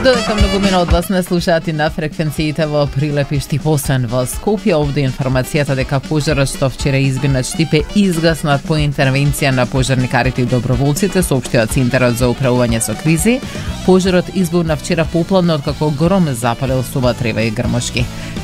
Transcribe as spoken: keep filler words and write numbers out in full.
Додека многумина од вас не слушаат и на фреквенциите во Прилепишти, освен во Скопје, овде информацијата дека пожарот што вчера изби на Штипе изгаснат по интервенција на пожарникарите и доброволците, соопштува Центарот за управување со кризи. Пожарот избувна вчера попладне откако гром запалил соба, трева и грмошки.